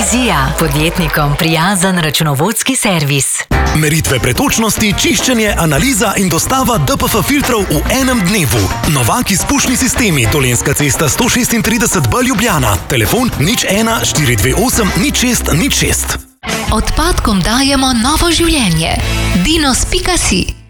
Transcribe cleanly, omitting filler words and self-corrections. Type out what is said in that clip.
Vizija, podjetnikom prijazen računovodski servis. Meritve pretočnosti, čiščenje, analiza in dostava DPF filtrov v enem dnevu. Novak izpušni sistemi, Dolenjska cesta 136B Ljubljana. Telefon 01 428 06 06. Odpadkom dajemo novo življenje. Dinos.si